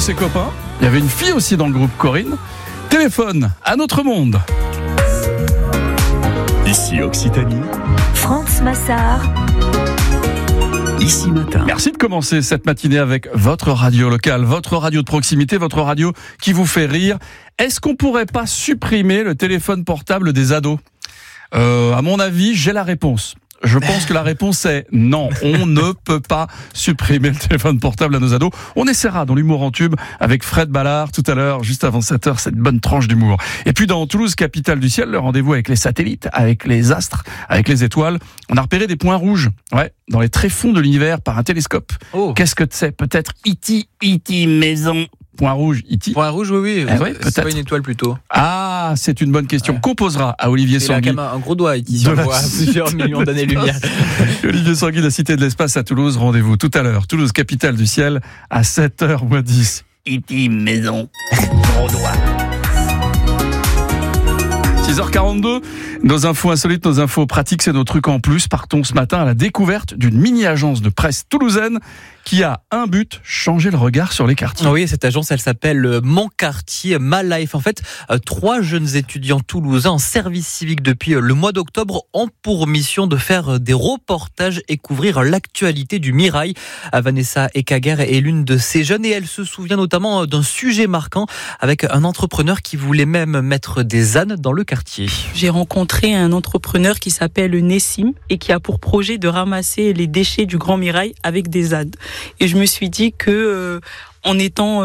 ses copains. Il y avait une fille aussi dans le groupe, Corinne. Téléphone à notre monde. Ici Occitanie. France Massard. Ici Matin. Merci de commencer cette matinée avec votre radio locale, votre radio de proximité, votre radio qui vous fait rire. Est-ce qu'on pourrait pas supprimer le téléphone portable des ados ? À mon avis, j'ai la réponse. Je pense que la réponse est non. On ne peut pas supprimer le téléphone portable à nos ados. On essaiera dans l'humour en tube avec Fred Ballard tout à l'heure, juste avant 7h, cette bonne tranche d'humour. Et puis dans Toulouse, capitale du ciel, le rendez-vous avec les satellites, avec les astres, avec les étoiles. On a repéré des points rouges, dans les tréfonds de l'univers par un télescope. Oh. Qu'est-ce que c'est ? Peut-être E.T. maison. Point rouge, E.T. Point rouge, oui. C'est pas une étoile plutôt. Ah, c'est une bonne question. Qu'on posera à Olivier Sanguy. Il a quand même un gros doigt, E.T. On voit plusieurs millions d'années-lumière. Olivier Sanguy de la Cité de l'Espace à Toulouse. Rendez-vous tout à l'heure. Toulouse, capitale du ciel, à 7h10. E.T. maison. Gros doigt. 6h42, nos infos insolites, nos infos pratiques, c'est nos trucs en plus. Partons ce matin à la découverte d'une mini-agence de presse toulousaine qui a un but, changer le regard sur les quartiers. Oui, cette agence, elle s'appelle Mon Quartier, My Life. En fait, 3 jeunes étudiants toulousains en service civique depuis le mois d'octobre ont pour mission de faire des reportages et couvrir l'actualité du Mirail. Vanessa Ekaguer est l'une de ces jeunes et elle se souvient notamment d'un sujet marquant avec un entrepreneur qui voulait même mettre des ânes dans le quartier. J'ai rencontré un entrepreneur qui s'appelle Nessim et qui a pour projet de ramasser les déchets du Grand Mirail avec des ânes. Et je me suis dit que en étant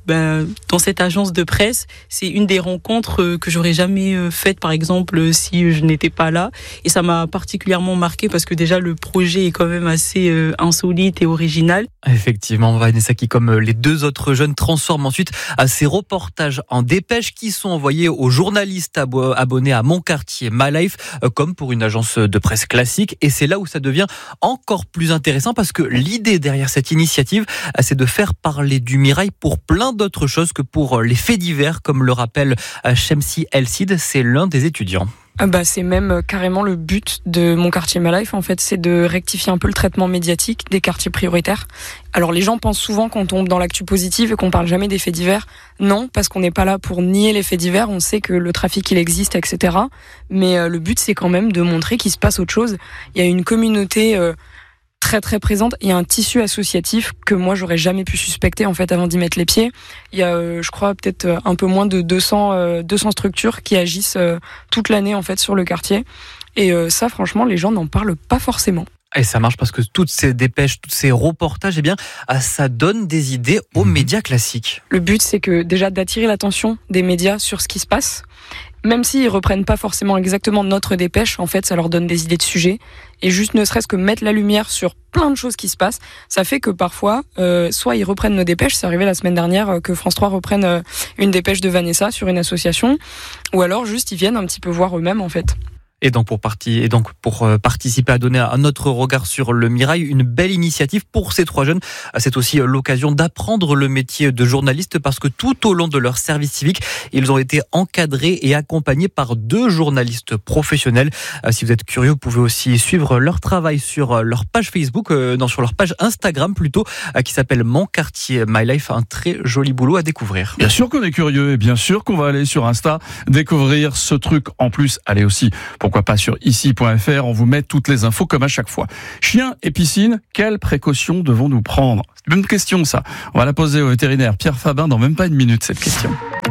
dans cette agence de presse, c'est une des rencontres que j'aurais jamais faites, par exemple, si je n'étais pas là. Et ça m'a particulièrement marqué parce que déjà le projet est quand même assez insolite et original. Effectivement, Vanessa qui, comme les 2 autres jeunes, transforme ensuite ces reportages en dépêches qui sont envoyés aux journalistes abonnés à Mon Quartier, My Life, comme pour une agence de presse classique. Et c'est là où ça devient encore plus intéressant parce que l'idée derrière cette initiative, c'est de faire parler du Mirail pour plein d'autres choses que pour les faits divers, comme le rappelle Shemsi El-Sid, c'est l'un des étudiants. C'est même carrément le but de Mon Quartier My Life, en fait, c'est de rectifier un peu le traitement médiatique des quartiers prioritaires. Alors les gens pensent souvent qu'on tombe dans l'actu positive et qu'on parle jamais des faits divers. Non, parce qu'on n'est pas là pour nier les faits divers, on sait que le trafic il existe, etc. Mais le but c'est quand même de montrer qu'il se passe autre chose. Il y a une communauté très très présente, il y a un tissu associatif que moi j'aurais jamais pu suspecter en fait avant d'y mettre les pieds. Il y a je crois peut-être un peu moins de 200 structures qui agissent toute l'année en fait sur le quartier et ça franchement les gens n'en parlent pas forcément. Et ça marche parce que toutes ces dépêches, tous ces reportages, ça donne des idées aux médias classiques. Le but c'est que déjà d'attirer l'attention des médias sur ce qui se passe. Même s'ils reprennent pas forcément exactement notre dépêche, en fait, ça leur donne des idées de sujets. Et juste ne serait-ce que mettre la lumière sur plein de choses qui se passent, ça fait que parfois, soit ils reprennent nos dépêches, c'est arrivé la semaine dernière que France 3 reprenne une dépêche de Vanessa sur une association, ou alors juste ils viennent un petit peu voir eux-mêmes, en fait. Et donc pour participer à donner un autre regard sur le Mirail, une belle initiative pour ces 3 jeunes. C'est aussi l'occasion d'apprendre le métier de journaliste parce que tout au long de leur service civique, ils ont été encadrés et accompagnés par 2 journalistes professionnels. Si vous êtes curieux, vous pouvez aussi suivre leur travail sur leur page Facebook, sur leur page Instagram plutôt, qui s'appelle Mon Quartier My Life. Un très joli boulot à découvrir. Bien sûr qu'on est curieux et bien sûr qu'on va aller sur Insta découvrir ce truc. En plus, allez aussi, pourquoi pas sur ici.fr, on vous met toutes les infos comme à chaque fois. Chien et piscine, quelles précautions devons-nous prendre ? C'est une bonne question ça. On va la poser au vétérinaire Pierre Fabin dans même pas une minute cette question.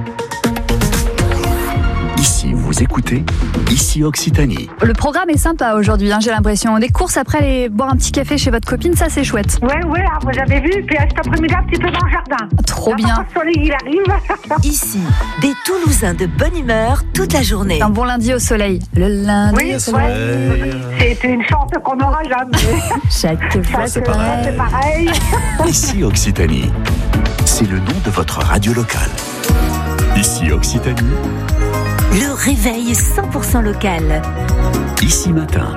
Ici, vous écoutez Ici Occitanie. Le programme est sympa aujourd'hui, j'ai l'impression. Des courses après aller boire un petit café chez votre copine, ça c'est chouette. Ouais, vous avez vu, puis cet après-midi un petit peu dans le jardin. Trop bien. Le soleil, il arrive. Ici, des Toulousains de bonne humeur toute la journée. Un bon lundi au soleil. Le lundi au soleil. C'est une chance qu'on n'aura jamais. Chaque fois, c'est pareil. Ici Occitanie, c'est le nom de votre radio locale. Ici Occitanie. Le réveil 100% local. Ici Matin.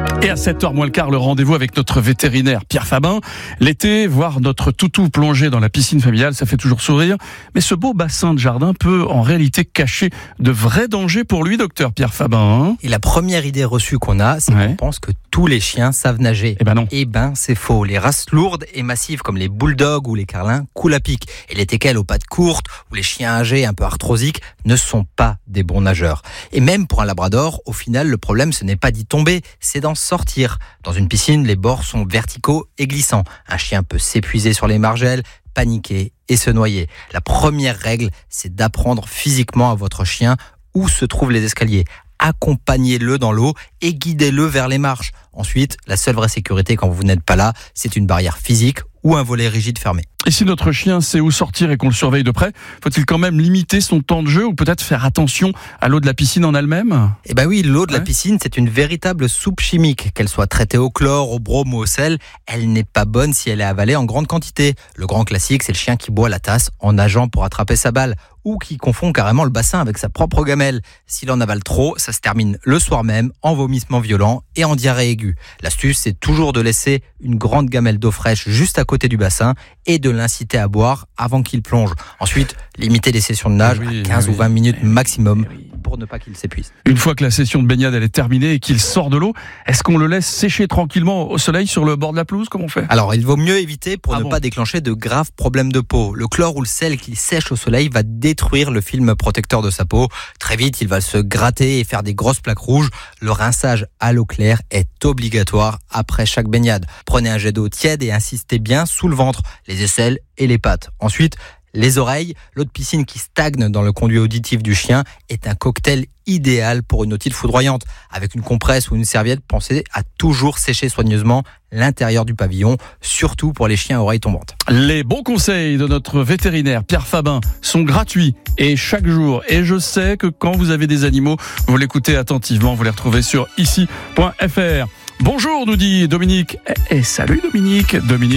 Et à 7h moins le quart, le rendez-vous avec notre vétérinaire Pierre Fabin. L'été, voir notre toutou plonger dans la piscine familiale, ça fait toujours sourire. Mais ce beau bassin de jardin peut en réalité cacher de vrais dangers pour lui, docteur Pierre Fabin. Et la première idée reçue qu'on a, c'est qu'on pense que tous les chiens savent nager. Eh ben non. Eh ben c'est faux. Les races lourdes et massives comme les bulldogs ou les carlins coulent à pic. Et les teckels aux pattes courtes ou les chiens âgés un peu arthrosiques ne sont pas des bons nageurs. Et même pour un labrador, au final, le problème ce n'est pas d'y tomber, c'est d'en sortir. Dans une piscine, les bords sont verticaux et glissants. Un chien peut s'épuiser sur les margelles, paniquer et se noyer. La première règle, c'est d'apprendre physiquement à votre chien où se trouvent les escaliers. Accompagnez-le dans l'eau et guidez-le vers les marches. Ensuite, la seule vraie sécurité quand vous n'êtes pas là, c'est une barrière physique ou un volet rigide fermé. Et si notre chien sait où sortir et qu'on le surveille de près, faut-il quand même limiter son temps de jeu ou peut-être faire attention à l'eau de la piscine en elle-même ? Eh ben oui, l'eau de la piscine, c'est une véritable soupe chimique. Qu'elle soit traitée au chlore, au brome ou au sel, elle n'est pas bonne si elle est avalée en grande quantité. Le grand classique, c'est le chien qui boit la tasse en nageant pour attraper sa balle ou qui confond carrément le bassin avec sa propre gamelle. S'il en avale trop, ça se termine le soir même en vomissement violent et en diarrhée aiguë. L'astuce, c'est toujours de laisser une grande gamelle d'eau fraîche juste à côté du bassin et de l'inciter à boire avant qu'il plonge. Ensuite, limiter les sessions de nage à 15 ou 20 minutes maximum pour ne pas qu'il s'épuise. Une fois que la session de baignade elle est terminée et qu'il sort de l'eau, est-ce qu'on le laisse sécher tranquillement au soleil sur le bord de la pelouse comme on fait ? Alors, il vaut mieux éviter pour ne pas déclencher de graves problèmes de peau. Le chlore ou le sel qui sèche au soleil va détruire le film protecteur de sa peau. Très vite, il va se gratter et faire des grosses plaques rouges. Le rinçage à l'eau claire est obligatoire après chaque baignade. Prenez un jet d'eau tiède et insistez bien sous le ventre, les aisselles et les pattes. Ensuite, les oreilles, l'eau de piscine qui stagne dans le conduit auditif du chien est un cocktail idéal pour une otite foudroyante. Avec une compresse ou une serviette, pensez à toujours sécher soigneusement l'intérieur du pavillon, surtout pour les chiens à oreilles tombantes. Les bons conseils de notre vétérinaire Pierre Fabin sont gratuits et chaque jour. Et je sais que quand vous avez des animaux, vous l'écoutez attentivement, vous les retrouvez sur ici.fr. Bonjour, nous dit Dominique. Et salut Dominique.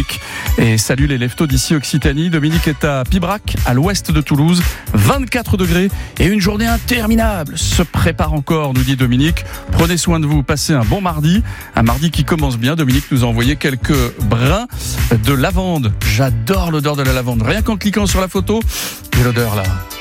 Et salut les leftos d'ici Occitanie. Dominique est à Pibrac, à l'ouest de Toulouse. 24 degrés et une journée interminable se prépare encore, nous dit Dominique. Prenez soin de vous, passez un bon mardi. Un mardi qui commence bien. Dominique nous a envoyé quelques brins de lavande. J'adore l'odeur de la lavande. Rien qu'en cliquant sur la photo, j'ai l'odeur là.